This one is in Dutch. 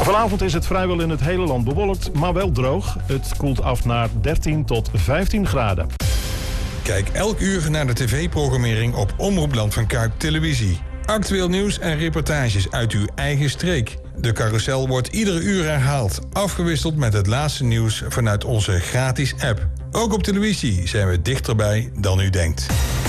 Vanavond is het vrijwel in het hele land bewolkt, maar wel droog. Het koelt af naar 13 tot 15 graden. Kijk elk uur naar de tv-programmering op Omroep Land van Kuik Televisie. Actueel nieuws en reportages uit uw eigen streek. De carousel wordt iedere uur herhaald, afgewisseld met het laatste nieuws vanuit onze gratis app. Ook op televisie zijn we dichterbij dan u denkt.